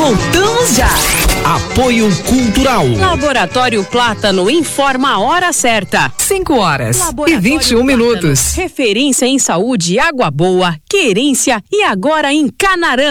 Voltamos já. Apoio Cultural. Laboratório Plátano informa a hora certa. 5h21. Referência em saúde, água boa, querência e agora em Canarã.